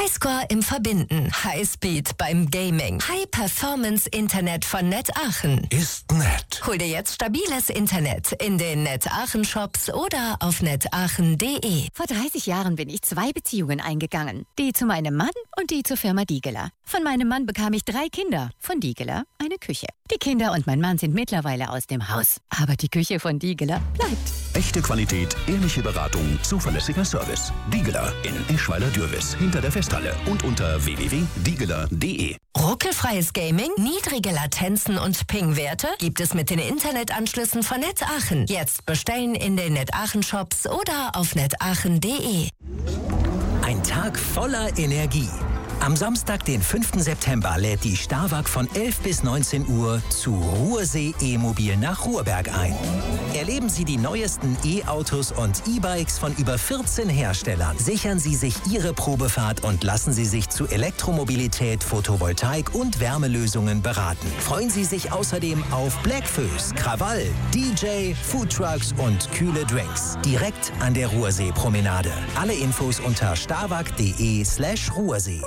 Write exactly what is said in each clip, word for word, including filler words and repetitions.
Highscore im Verbinden, Highspeed beim Gaming, High-Performance-Internet von Net Aachen. Ist nett. Hol dir jetzt stabiles Internet in den Net Aachen Shops oder auf netaachen punkt de. Vor dreißig Jahren bin ich zwei Beziehungen eingegangen. Die zu meinem Mann und die zur Firma Diegeler. Von meinem Mann bekam ich drei Kinder, von Diegeler eine Küche. Die Kinder und mein Mann sind mittlerweile aus dem Haus. Aber die Küche von Diegeler bleibt. Echte Qualität, ehrliche Beratung, zuverlässiger Service. Diegeler in Eschweiler-Dürwiß, hinter der Festhalle und unter w w w punkt diegeler punkt de. Ruckelfreies Gaming, niedrige Latenzen und Ping-Werte gibt es mit den Internetanschlüssen von Net Aachen. Jetzt bestellen in den Net Aachen Shops oder auf netaachen punkt de. Ein Tag voller Energie. Am Samstag, den fünften September, lädt die Starwag von elf bis neunzehn Uhr zu Ruhrsee E-Mobil nach Ruhrberg ein. Erleben Sie die neuesten E-Autos und E-Bikes von über vierzehn Herstellern. Sichern Sie sich Ihre Probefahrt und lassen Sie sich zu Elektromobilität, Photovoltaik und Wärmelösungen beraten. Freuen Sie sich außerdem auf Blackfoes, Krawall, D J, Foodtrucks und kühle Drinks. Direkt an der Ruhrsee-Promenade. Alle Infos unter starwag punkt de slash Ruhrsee.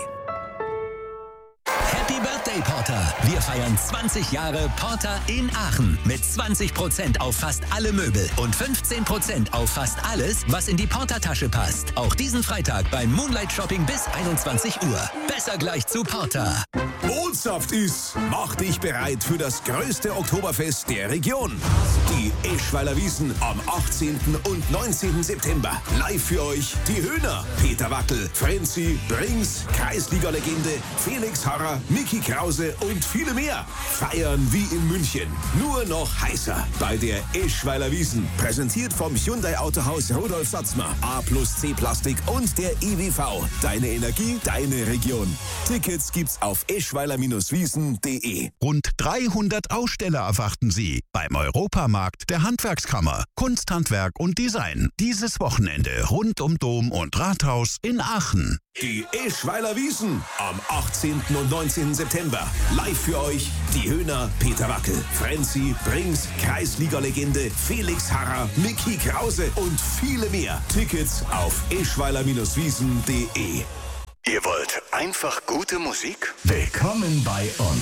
Happy Birthday, Porter! Wir feiern zwanzig Jahre Porter in Aachen mit zwanzig Prozent auf fast alle Möbel und fünfzehn Prozent auf fast alles, was in die Porter-Tasche passt. Auch diesen Freitag beim Moonlight Shopping bis einundzwanzig Uhr. Besser gleich zu Porter. Mondsaft ist, mach dich bereit für das größte Oktoberfest der Region. Die Eschweiler Wiesn am achtzehnten und neunzehnten September. Live für euch die Höhner, Peter Wackel, Frenzy, Brings, Kreisliga-Legende, Felix Harrer, Micky Krause und viele mehr. Feiern wie in München. Nur noch heißer bei der Eschweiler Wiesn. Präsentiert vom Hyundai Autohaus Rudolf Satzmer, A plus C Plastik und der I W V. Deine Energie, deine Region. Tickets gibt's auf eschweiler wiesn punkt de. Rund dreihundert Aussteller erwarten Sie beim Europamarkt der Handwerkskammer. Kunsthandwerk und Design. Dieses Wochenende rund um Dom und Rathaus in Aachen. Die Eschweiler Wiesn am achtzehnten und neunzehnten September. Live für euch die Höhner, Peter Wackel, Frenzy, Brings, Kreisliga-Legende, Felix Harrer, Micky Krause und viele mehr. Tickets auf eschweiler wiesn punkt de. Ihr wollt einfach gute Musik? Willkommen bei uns.